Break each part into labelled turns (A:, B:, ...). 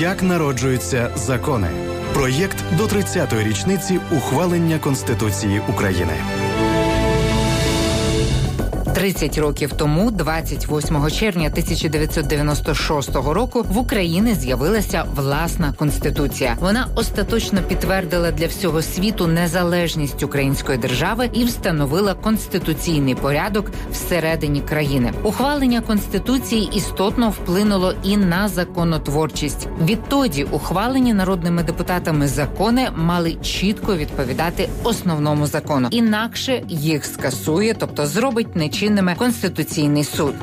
A: Як народжуються закони? Проєкт до 30-ї річниці ухвалення Конституції України.
B: 30 років тому, 28 червня 1996 року, в Україні з'явилася власна Конституція. Вона остаточно підтвердила для всього світу незалежність української держави і встановила конституційний порядок всередині країни. Ухвалення Конституції істотно вплинуло і на законотворчість. Відтоді ухвалені народними депутатами закони мали чітко відповідати основному закону. Інакше їх скасує, тобто зробить нечинними Конституційний суд.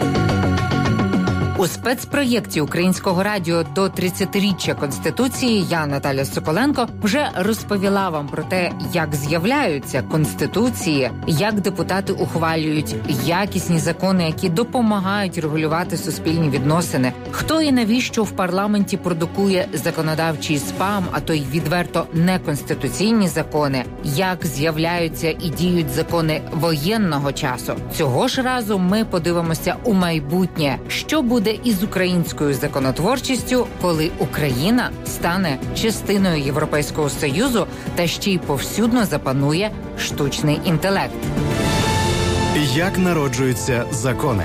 B: У спецпроєкті Українського радіо до 30-річчя Конституції я, Наталя Соколенко, вже розповіла вам про те, як з'являються конституції, як депутати ухвалюють якісні закони, які допомагають регулювати суспільні відносини, хто і навіщо в парламенті продукує законодавчий спам, а то й відверто неконституційні закони, як з'являються і діють закони воєнного часу. Цього ж разу ми подивимося у майбутнє, що буде із українською законотворчістю, коли Україна стане частиною Європейського Союзу та ще й повсюдно запанує штучний інтелект.
A: Як народжуються закони?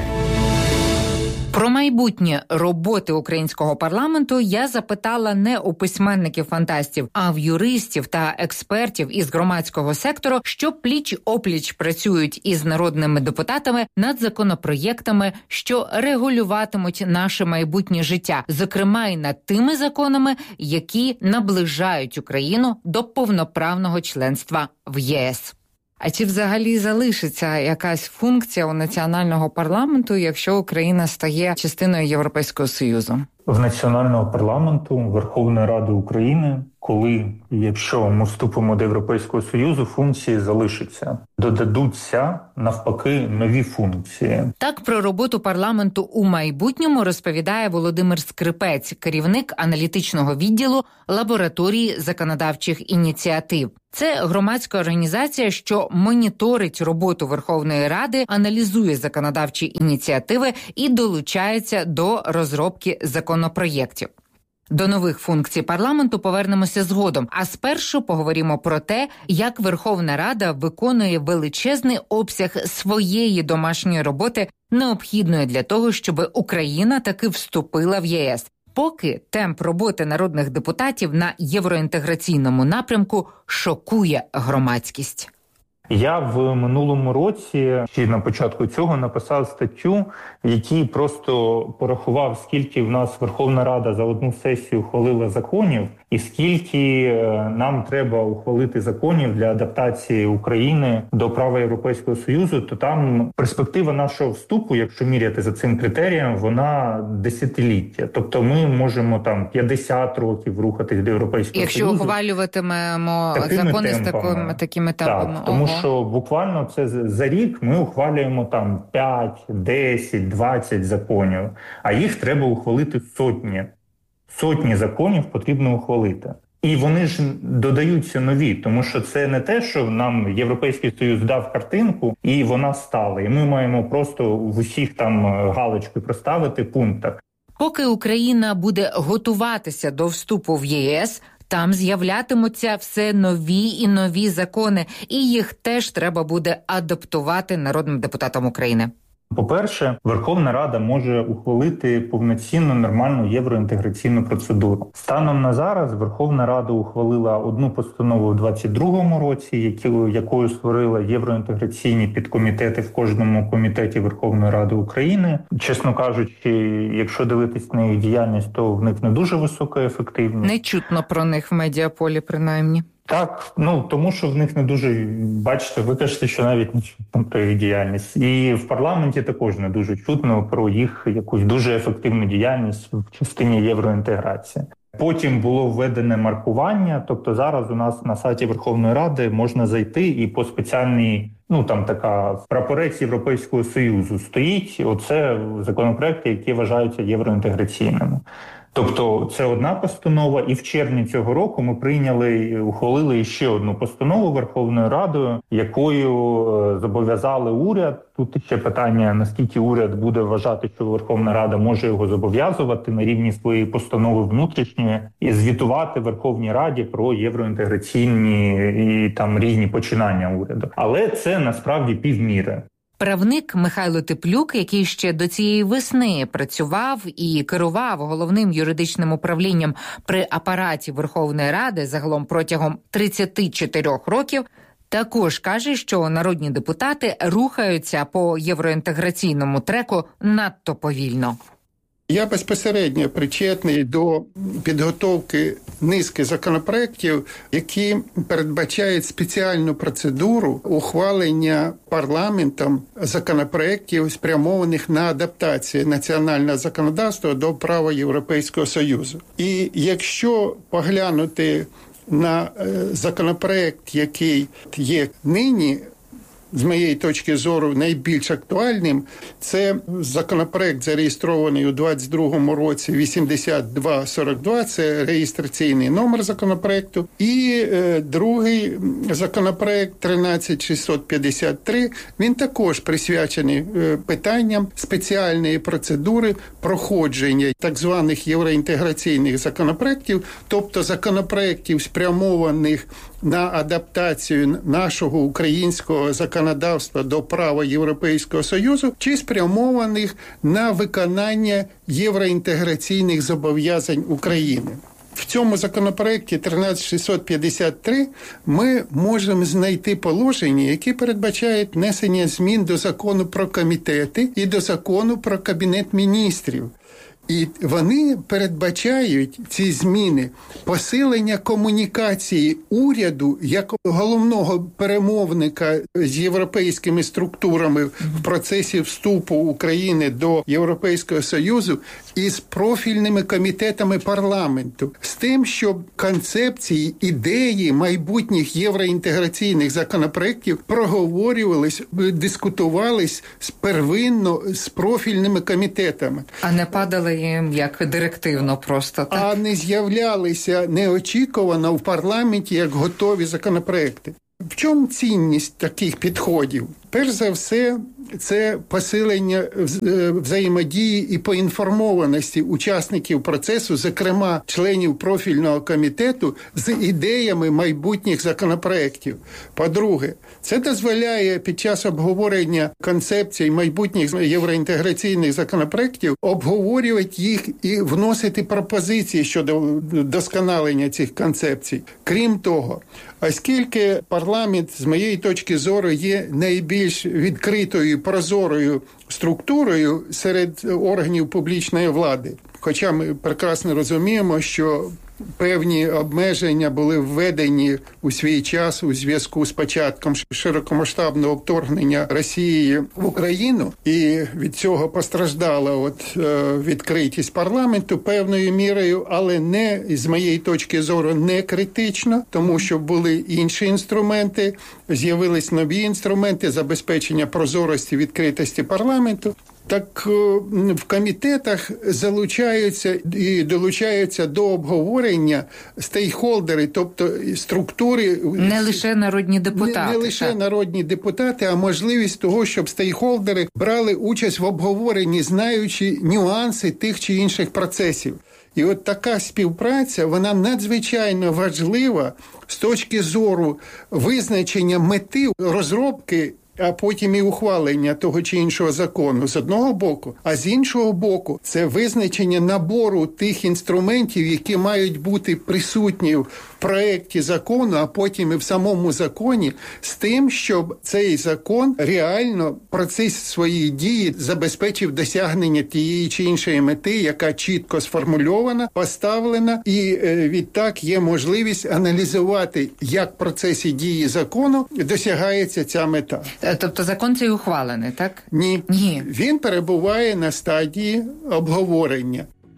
B: Про майбутнє роботи українського парламенту я запитала не у письменників-фантастів, а в юристів та експертів із громадського сектору, що пліч-опліч працюють із народними депутатами над законопроєктами, що регулюватимуть наше майбутнє життя, зокрема й над тими законами, які наближають Україну до повноправного членства в ЄС. А чи взагалі залишиться якась функція у національного парламенту, якщо Україна стає частиною Європейського Союзу?
C: В національного парламенту, Верховної Ради України, якщо ми вступимо до Європейського Союзу, функції залишаться. Додадуться, навпаки, нові функції.
B: Так про роботу парламенту у майбутньому розповідає Володимир Скрипець, керівник аналітичного відділу лабораторії законодавчих ініціатив. Це громадська організація, що моніторить роботу Верховної Ради, аналізує законодавчі ініціативи і долучається до розробки законопроєктів. До нових функцій парламенту повернемося згодом, а спершу поговоримо про те, як Верховна Рада виконує величезний обсяг своєї домашньої роботи, необхідної для того, щоб Україна таки вступила в ЄС. Поки темп роботи народних депутатів на євроінтеграційному напрямку шокує громадськість.
C: Я в минулому році, чи на початку цього, написав статтю, в якій просто порахував, скільки в нас Верховна Рада за одну сесію ухвалила законів, і скільки нам треба ухвалити законів для адаптації України до права Європейського Союзу, то там перспектива нашого вступу, якщо міряти за цим критерієм, вона десятиліття. Тобто ми можемо там 50 років рухатись до Європейського Союзу.
B: Якщо ухвалюватимемо закони з такими темпами.
C: Так, тому що буквально це за рік ми ухвалюємо там 5, 10, 20 законів, а їх треба ухвалити сотні. Сотні законів потрібно ухвалити. І вони ж додаються нові, тому що це не те, що нам Європейський Союз дав картинку і вона стала. І ми маємо просто в усіх там галочки проставити пунктах.
B: Поки Україна буде готуватися до вступу в ЄС, там з'являтимуться все нові і нові закони, і їх теж треба буде адаптувати народним депутатам України.
C: По-перше, Верховна Рада може ухвалити повноцінну нормальну євроінтеграційну процедуру. Станом на зараз Верховна Рада ухвалила одну постанову в 2022 році, якою створила євроінтеграційні підкомітети в кожному комітеті Верховної Ради України. Чесно кажучи, якщо дивитись на їх діяльність, то в них не дуже висока ефективність.
B: Не чутно про них в медіаполі, принаймні.
C: Так, тому що в них не дуже, бачите, ви кажете, що навіть не чутно про їх діяльність. І в парламенті також не дуже чутно про їх якусь дуже ефективну діяльність в частині євроінтеграції. Потім було введене маркування, тобто зараз у нас на сайті Верховної Ради можна зайти і по спеціальній, там така прапорець Європейського Союзу стоїть, оце законопроекти, які вважаються євроінтеграційними. Тобто це одна постанова, і в червні цього року ми ухвалили ще одну постанову Верховною Радою, якою зобов'язали уряд. Тут ще питання, наскільки уряд буде вважати, що Верховна Рада може його зобов'язувати на рівні своєї постанови внутрішньої і звітувати Верховній Раді про євроінтеграційні і там різні починання уряду. Але це насправді півміри.
B: Правник Михайло Теплюк, який ще до цієї весни працював і керував головним юридичним управлінням при апараті Верховної Ради загалом протягом 34 років, також каже, що народні депутати рухаються по євроінтеграційному треку надто повільно.
D: Я безпосередньо причетний до підготовки низки законопроєктів, які передбачають спеціальну процедуру ухвалення парламентом законопроєктів, спрямованих на адаптацію національного законодавства до права Європейського Союзу. І якщо поглянути на законопроєкт, який є нині, з моєї точки зору, найбільш актуальним, це законопроект, зареєстрований у 22-му році, 8242, це реєстраційний номер законопроекту, і другий законопроект, 13653, він також присвячений питанням спеціальної процедури проходження так званих євроінтеграційних законопроектів, тобто законопроектів, спрямованих на адаптацію нашого українського законодавства до права Європейського Союзу, чи спрямованих на виконання євроінтеграційних зобов'язань України. В цьому законопроекті 13653 ми можемо знайти положення, які передбачають внесення змін до закону про комітети і до закону про Кабінет міністрів. І вони передбачають, ці зміни, посилення комунікації уряду як головного перемовника з європейськими структурами в процесі вступу України до Європейського Союзу і з профільними комітетами парламенту. З тим, щоб концепції, ідеї майбутніх євроінтеграційних законопроєктів проговорювались, дискутувались первинно з профільними комітетами.
B: А не падали їм як директивно просто, так?
D: А не з'являлися неочікувано в парламенті як готові законопроекти. В чому цінність таких підходів? Перш за все, це посилення взаємодії і поінформованості учасників процесу, зокрема членів профільного комітету, з ідеями майбутніх законопроєктів. По-друге, це дозволяє під час обговорення концепцій майбутніх євроінтеграційних законопроєктів обговорювати їх і вносити пропозиції щодо вдосконалення цих концепцій. Крім того, оскільки парламент, з моєї точки зору, є найбільш відкритою, прозорою структурою серед органів публічної влади. Хоча ми прекрасно розуміємо, що певні обмеження були введені у свій час у зв'язку з початком широкомасштабного вторгнення Росії в Україну, і від цього постраждала відкритість парламенту певною мірою, але не, з моєї точки зору, не критично, тому що були інші інструменти, з'явились нові інструменти забезпечення прозорості, відкритості парламенту. Так в комітетах залучаються і долучаються до обговорення стейкхолдери, тобто структури...
B: Не лише народні депутати.
D: Не лише народні депутати, а можливість того, щоб стейкхолдери брали участь в обговоренні, знаючи нюанси тих чи інших процесів. І от така співпраця, вона надзвичайно важлива з точки зору визначення мети розробки, а потім і ухвалення того чи іншого закону з одного боку, а з іншого боку це визначення набору тих інструментів, які мають бути присутні в проєкті закону, а потім і в самому законі, з тим, щоб цей закон реально в процесі своєї дії забезпечив досягнення тієї чи іншої мети, яка чітко сформульована, поставлена, і відтак є можливість аналізувати, як в процесі дії закону досягається ця мета.
B: Тобто закон цей ухвалений, так?
D: Ні. Він перебуває на стадії обговорення.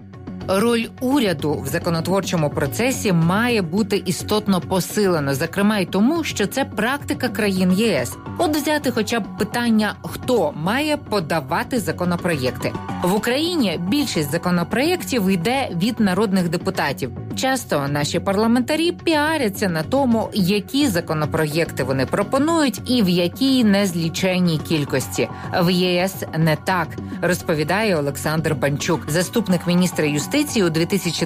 B: Роль уряду в законотворчому процесі має бути істотно посилена, зокрема й тому, що це практика країн ЄС. От взяти хоча б питання, хто має подавати законопроєкти. В Україні більшість законопроєктів йде від народних депутатів. Часто наші парламентарі піаряться на тому, які законопроєкти вони пропонують і в якій незліченній кількості. В ЄС не так, розповідає Олександр Банчук, заступник міністра юстиції у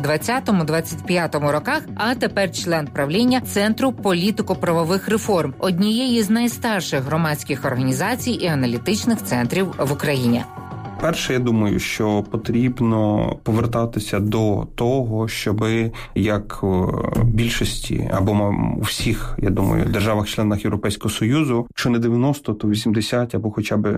B: 2020-2025 роках, а тепер член правління Центру політико-правових реформ, однієї з найстарших громадських організацій і аналітичних центрів в Україні.
E: Перше, я думаю, що потрібно повертатися до того, щоб як в більшості або у всіх, я думаю, державах-членах Європейського Союзу, що не 90, то 80 або хоча б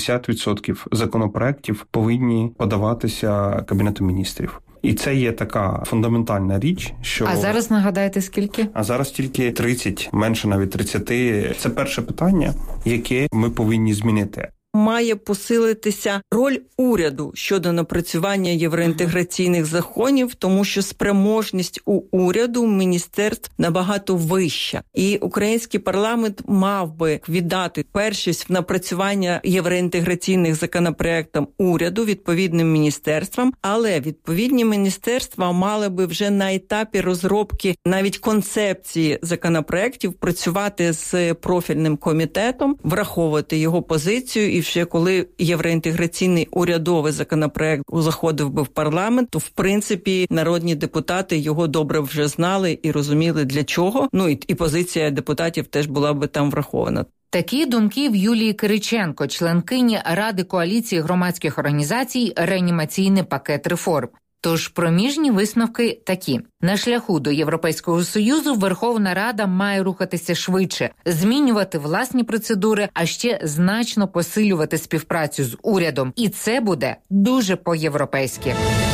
E: 70% законопроєктів повинні подаватися Кабінетом міністрів. І це є така фундаментальна річ, що...
B: А зараз нагадайте, скільки?
E: А зараз тільки 30, менше навіть 30. Це перше питання, яке ми повинні змінити.
F: Має посилитися роль уряду щодо напрацювання євроінтеграційних законів, тому що спроможність у уряду, міністерств набагато вища. І український парламент мав би віддати першість в напрацювання євроінтеграційних законопроєктів уряду відповідним міністерствам, але відповідні міністерства мали би вже на етапі розробки навіть концепції законопроєктів працювати з профільним комітетом, враховувати його позицію і ще коли євроінтеграційний урядовий законопроект заходив би в парламент, то в принципі народні депутати його добре вже знали і розуміли для чого. Ну і позиція депутатів теж була би там врахована.
B: Такі думки в Юлії Кириченко, членкині Ради коаліції громадських організацій «Реанімаційний пакет реформ». Тож проміжні висновки такі. На шляху до Європейського Союзу Верховна Рада має рухатися швидше, змінювати власні процедури, а ще значно посилювати співпрацю з урядом. І це буде дуже по-європейськи.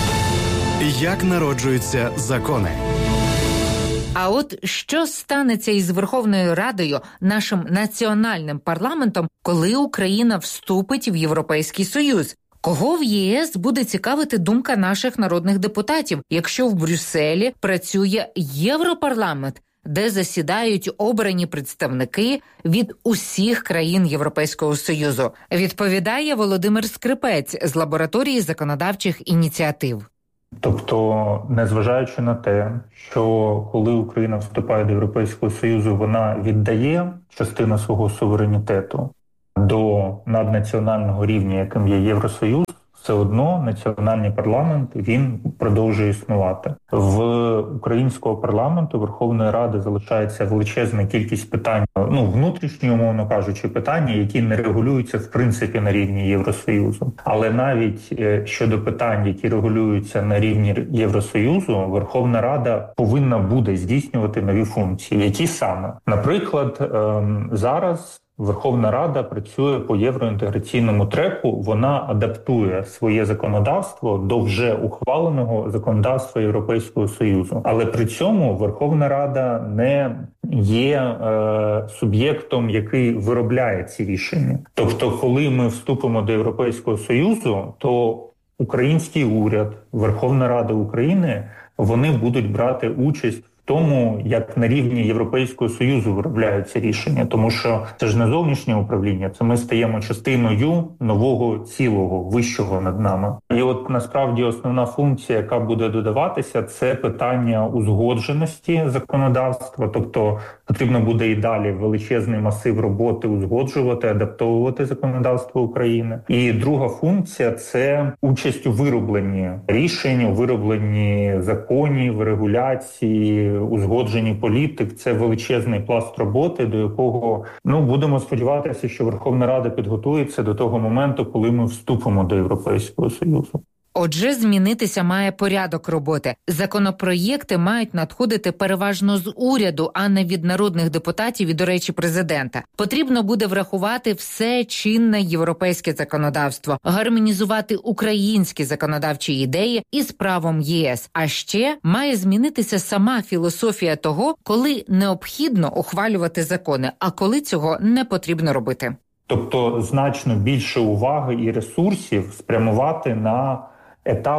A: Як народжуються закони?
B: А от що станеться із Верховною Радою, нашим національним парламентом, коли Україна вступить в Європейський Союз? Кого в ЄС буде цікавити думка наших народних депутатів, якщо в Брюсселі працює Європарламент, де засідають обрані представники від усіх країн Європейського Союзу? Відповідає Володимир Скрипець з лабораторії законодавчих ініціатив.
C: Тобто, незважаючи на те, що коли Україна вступає до Європейського Союзу, вона віддає частину свого суверенітету до наднаціонального рівня, яким є Євросоюз, все одно національний парламент, він продовжує існувати. В українського парламенту, Верховної Ради, залишається величезна кількість питань, внутрішні, умовно кажучи, питання, які не регулюються в принципі на рівні Євросоюзу. Але навіть щодо питань, які регулюються на рівні Євросоюзу, Верховна Рада повинна буде здійснювати нові функції. Які саме? Наприклад, зараз Верховна Рада працює по євроінтеграційному треку, вона адаптує своє законодавство до вже ухваленого законодавства Європейського Союзу. Але при цьому Верховна Рада не є суб'єктом, який виробляє ці рішення. Тобто, коли ми вступимо до Європейського Союзу, то український уряд, Верховна Рада України, вони будуть брати участь в тому, як на рівні Європейського Союзу виробляються рішення. Тому що це ж не зовнішнє управління, це ми стаємо частиною нового цілого, вищого над нами. І от насправді основна функція, яка буде додаватися, це питання узгодженості законодавства. Тобто потрібно буде і далі величезний масив роботи узгоджувати, адаптовувати законодавство України. І друга функція – це участь у виробленні рішень, у виробленні законів, регуляції, узгодженні політик. Це величезний пласт роботи, до якого, будемо сподіватися, що Верховна Рада підготується до того моменту, коли ми вступимо до Європейського Союзу.
B: Отже, змінитися має порядок роботи. Законопроєкти мають надходити переважно з уряду, а не від народних депутатів і, до речі, президента. Потрібно буде врахувати все чинне європейське законодавство, гармонізувати українські законодавчі ідеї із правом ЄС. А ще має змінитися сама філософія того, коли необхідно ухвалювати закони, а коли цього не потрібно робити.
C: Тобто значно більше уваги і ресурсів спрямувати на етап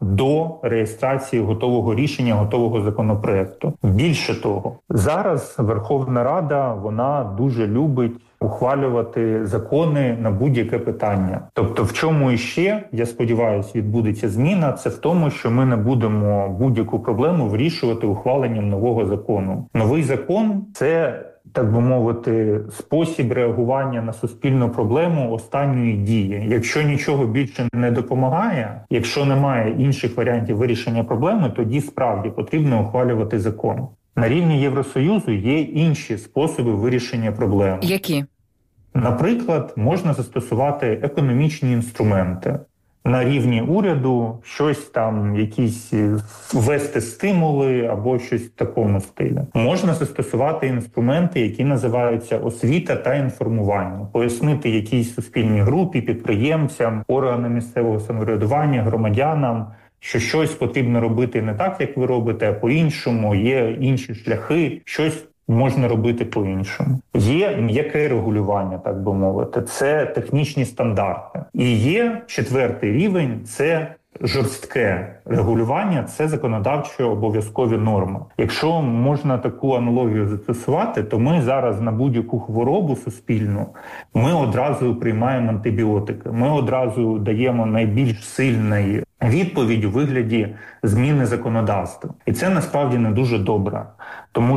C: до реєстрації готового рішення, готового законопроекту. Більше того, зараз Верховна Рада, вона дуже любить ухвалювати закони на будь-яке питання. Тобто в чому іще, я сподіваюся, відбудеться зміна, це в тому, що ми не будемо будь-яку проблему вирішувати ухваленням нового закону. Новий закон – це, так би мовити, спосіб реагування на суспільну проблему останньої дії. Якщо нічого більше не допомагає, якщо немає інших варіантів вирішення проблеми, тоді справді потрібно ухвалювати закон. На рівні Євросоюзу є інші способи вирішення проблем.
B: Які?
C: Наприклад, можна застосувати економічні інструменти. На рівні уряду щось там, якісь ввести стимули або щось в такому стилі. Можна застосувати інструменти, які називаються освіта та інформування. Пояснити якійсь суспільній групі, підприємцям, органам місцевого самоврядування, громадянам, що щось потрібно робити не так, як ви робите, а по-іншому, є інші шляхи, щось можна робити по-іншому. Є м'яке регулювання, так би мовити, це технічні стандарти. І є 4-й рівень – це жорстке регулювання, це законодавчо обов'язкові норми. Якщо можна таку аналогію застосувати, то ми зараз на будь-яку хворобу суспільну, ми одразу приймаємо антибіотики, ми одразу даємо найбільш сильний відповідь у вигляді зміни законодавства. І це насправді не дуже добре. Тому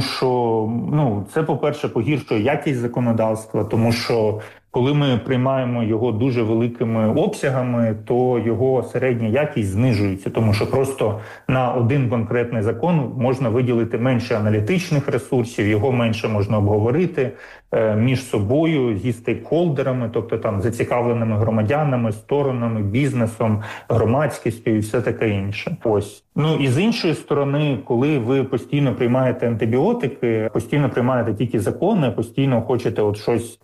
C: що, це, по-перше, погіршує якість законодавства, тому що коли ми приймаємо його дуже великими обсягами, то його середня якість знижується, тому що просто на один конкретний закон можна виділити менше аналітичних ресурсів, його менше можна обговорити між собою, зі стейкхолдерами, тобто там зацікавленими громадянами, сторонами, бізнесом, громадськістю і все таке інше. Ось. І з іншої сторони, коли ви постійно приймаєте антибіотики, постійно приймаєте тільки закони, постійно хочете щось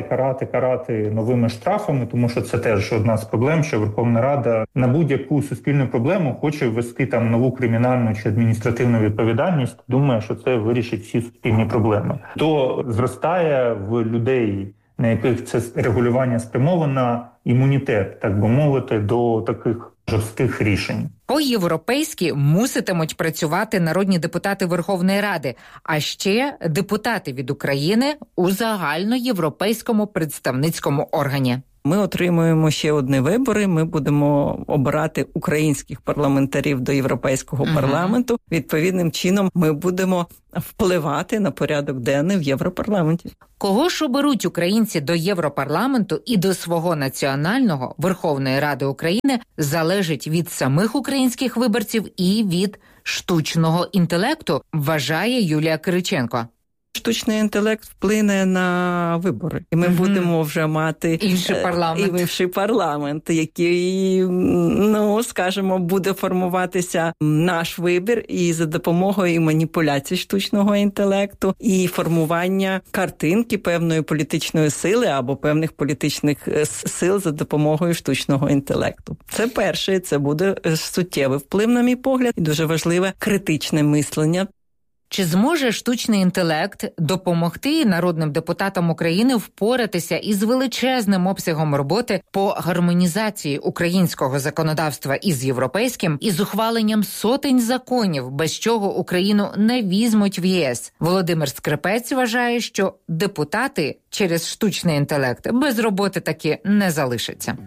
C: карати новими штрафами, тому що це теж одна з проблем, що Верховна Рада на будь-яку суспільну проблему хоче ввести там нову кримінальну чи адміністративну відповідальність, думає, що це вирішить всі суспільні проблеми. То зростає в людей, на яких це регулювання спрямовано, імунітет, так би мовити, до таких жорстких рішень.
B: По-європейськи муситимуть працювати народні депутати Верховної Ради, а ще депутати від України у загальноєвропейському представницькому органі.
F: Ми отримуємо ще одні вибори, ми будемо обирати українських парламентарів до Європейського парламенту. Відповідним чином ми будемо впливати на порядок денний в Європарламенті.
B: Кого ж оберуть українці до Європарламенту і до свого національного Верховної Ради України залежить від самих українських виборців і від штучного інтелекту, вважає Юлія Кириченко.
F: Штучний інтелект вплине на вибори. І ми будемо вже мати інший парламент, який, скажімо, буде формуватися наш вибір і за допомогою і маніпуляцій штучного інтелекту, і формування картинки певної політичної сили або певних політичних сил за допомогою штучного інтелекту. Це перше, це буде суттєвий вплив, на мій погляд, і дуже важливе критичне мислення.
B: Чи зможе штучний інтелект допомогти народним депутатам України впоратися із величезним обсягом роботи по гармонізації українського законодавства із європейським і з ухваленням сотень законів, без чого Україну не візьмуть в ЄС? Володимир Скрипець вважає, що депутати через штучний інтелект без роботи таки не залишаться.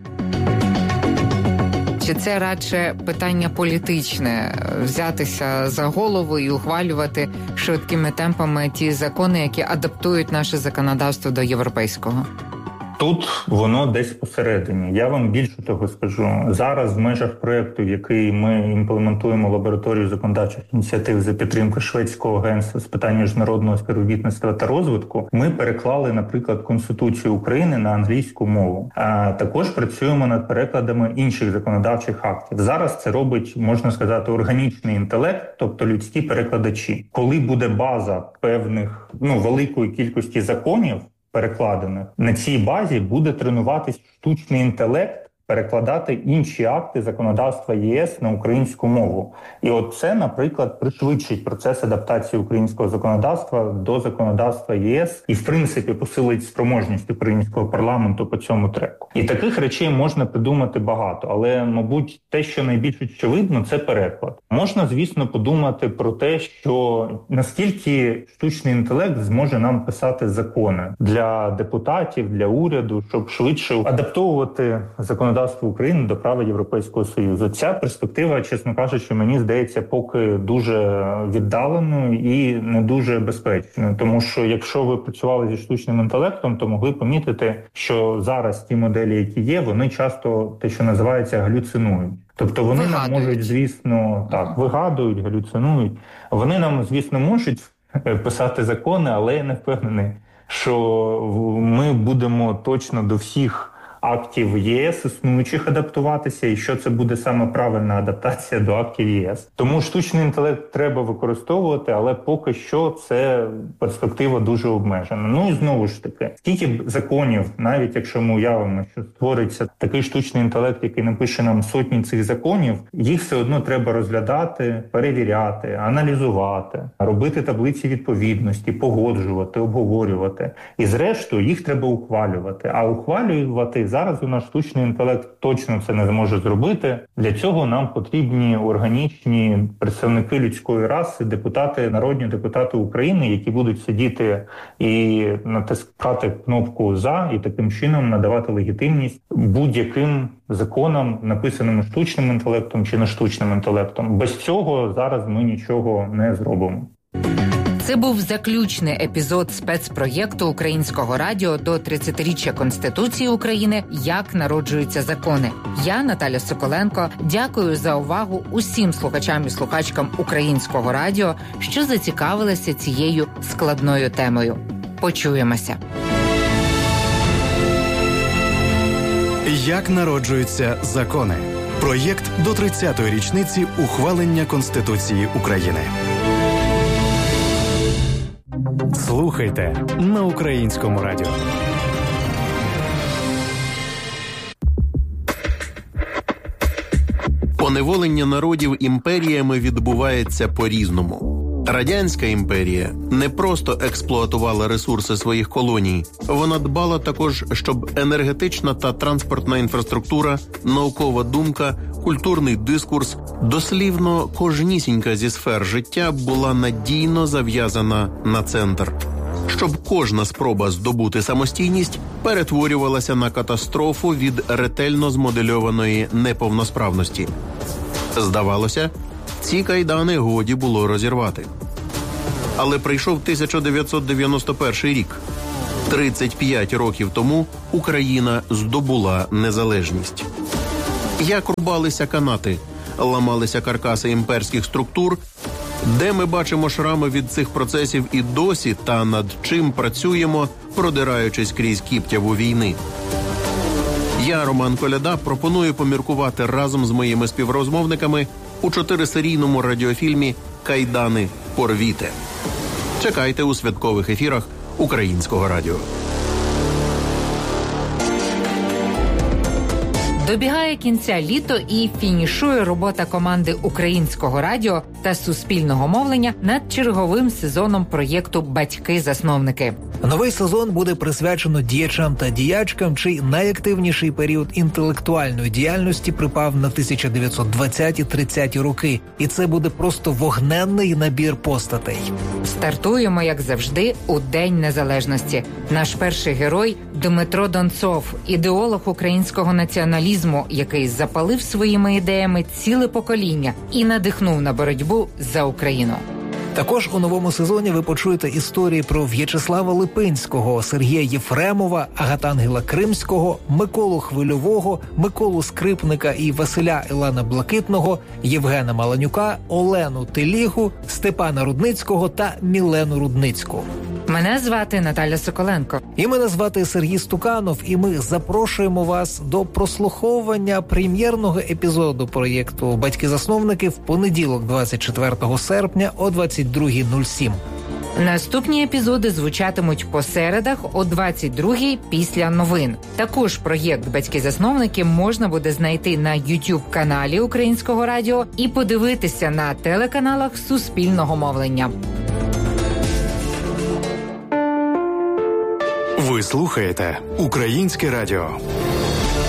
B: Чи це радше питання політичне – взятися за голову і ухвалювати швидкими темпами ті закони, які адаптують наше законодавство до європейського?
C: Тут воно десь посередині. Я вам більше того скажу. Зараз в межах проєкту, який ми імплементуємо лабораторію законодавчих ініціатив за підтримки Шведського агентства з питань міжнародного співробітництва та розвитку, ми переклали, наприклад, Конституцію України на англійську мову. А також працюємо над перекладами інших законодавчих актів. Зараз це робить, можна сказати, органічний інтелект, тобто людські перекладачі. Коли буде база певних, великої кількості законів, перекладених, на цій базі буде тренуватись штучний інтелект перекладати інші акти законодавства ЄС на українську мову. І от це, наприклад, пришвидшить процес адаптації українського законодавства до законодавства ЄС і, в принципі, посилить спроможність українського парламенту по цьому треку. І таких речей можна придумати багато, але, мабуть, те, що найбільш очевидно, це переклад. Можна, звісно, подумати про те, що наскільки штучний інтелект зможе нам писати закони для депутатів, для уряду, щоб швидше адаптовувати законодавство України до права Європейського Союзу. Ця перспектива, чесно кажучи, мені здається, поки дуже віддаленою і не дуже безпечною. Тому що якщо ви працювали зі штучним інтелектом, то могли помітити, що зараз ті моделі, які є, вони часто те, що називається, галюцинують. Тобто вони нам можуть, звісно, вигадують, галюцинують. Вони нам, звісно, можуть писати закони, але я не впевнений, що ми будемо точно до всіх актів ЄС існуючих адаптуватися, і що це буде саме правильна адаптація до актів ЄС. Тому штучний інтелект треба використовувати, але поки що це перспектива дуже обмежена. Ну і знову ж таки, скільки законів, навіть якщо ми уявимо, що створиться такий штучний інтелект, який напише нам сотні цих законів, їх все одно треба розглядати, перевіряти, аналізувати, робити таблиці відповідності, погоджувати, обговорювати. І зрештою їх треба ухвалювати. А ухвалювати зараз у нас штучний інтелект точно це не зможе зробити. Для цього нам потрібні органічні представники людської раси, депутати, народні депутати України, які будуть сидіти і натискати кнопку «За» і таким чином надавати легітимність будь-яким законам, написаним штучним інтелектом чи не штучним інтелектом. Без цього зараз ми нічого не зробимо.
B: Це був заключний епізод спецпроєкту Українського радіо до 30-річчя Конституції України «Як народжуються закони». Я, Наталя Соколенко, дякую за увагу усім слухачам і слухачкам Українського радіо, що зацікавилися цією складною темою. Почуємося.
A: «Як народжуються закони». Проєкт до 30-ї річниці ухвалення Конституції України. Слухайте на Українському радіо.
G: Поневолення народів імперіями відбувається по-різному. Радянська імперія не просто експлуатувала ресурси своїх колоній, вона дбала також, щоб енергетична та транспортна інфраструктура, наукова думка, культурний дискурс, дослівно кожнісінька зі сфер життя була надійно зав'язана на центр. Щоб кожна спроба здобути самостійність перетворювалася на катастрофу від ретельно змодельованої неповносправності. Здавалося, ці кайдани годі було розірвати. Але прийшов 1991 рік. 35 років тому Україна здобула незалежність. Як рубалися канати, ламалися каркаси імперських структур, де ми бачимо шрами від цих процесів і досі, та над чим працюємо, продираючись крізь кіптяву війни. Я, Роман Коляда, пропоную поміркувати разом з моїми співрозмовниками у 4-серійному радіофільмі «Кайдани порвіте». Чекайте у святкових ефірах Українського радіо.
B: Добігає кінця літо і фінішує робота команди Українського радіо та Суспільного мовлення над черговим сезоном проєкту «Батьки-засновники».
H: Новий сезон буде присвячено діячам та діячкам, чий найактивніший період інтелектуальної діяльності припав на 1920-30 роки. І це буде просто вогненний набір постатей.
B: Стартуємо, як завжди, у День Незалежності. Наш перший герой – Дмитро Донцов, ідеолог українського націоналізму, який запалив своїми ідеями ціле покоління і надихнув на боротьбу за Україну.
H: Також у новому сезоні ви почуєте історії про В'ячеслава Липинського, Сергія Єфремова, Агатангела Кримського, Миколу Хвильового, Миколу Скрипника і Василя Ілана Блакитного, Євгена Маланюка, Олену Телігу, Степана Рудницького та Мілену Рудницьку.
B: Мене звати Наталя Соколенко.
H: І мене звати Сергій Стуканов, і ми запрошуємо вас до прослуховування прем'єрного епізоду проєкту «Батьки-засновники» в понеділок, 24 серпня о 22:07.
B: Наступні епізоди звучатимуть по середах о 22-й після новин. Також проєкт «Батьки-засновники» можна буде знайти на YouTube-каналі Українського радіо і подивитися на телеканалах Суспільного мовлення.
A: Ви слухаєте Українське радіо.